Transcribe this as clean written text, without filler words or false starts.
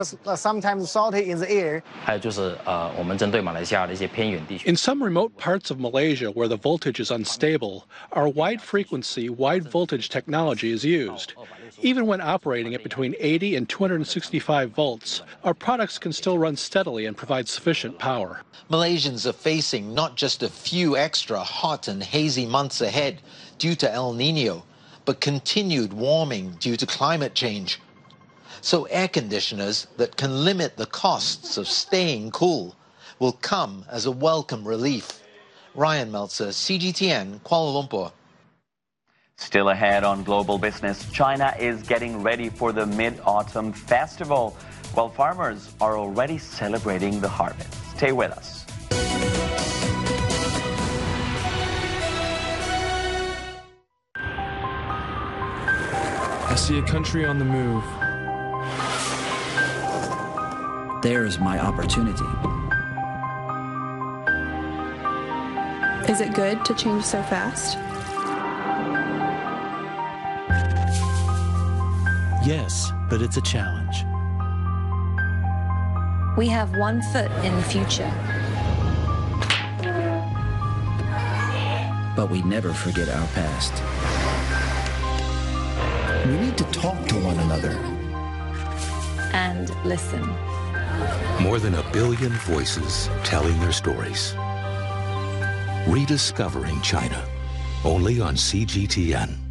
sometimes salty in the air. 还有就是我们针对马来西亚的一些偏远地区。 In some remote parts of Malaysia where the voltage is unstable, our wide-frequency, wide-voltage technology is used. Even when operating at between 80 and 265 volts, our products can still run steadily and provide sufficient power. Malaysians are facing not just a few extra hot and hazy months ahead due to El Nino, but continued warming due to climate change. So air conditioners that can limit the costs of staying cool will come as a welcome relief. Ryan Meltzer, CGTN, Kuala Lumpur. Still ahead on Global Business, China is getting ready for the Mid-Autumn Festival, while farmers are already celebrating the harvest. Stay with us. I see a country on the move. There's my opportunity. Is it good to change so fast? Yes, but it's a challenge. We have one foot in the future. But we never forget our past. We need to talk to one another. And listen. More than 1 billion voices telling their stories. Rediscovering China, only on CGTN.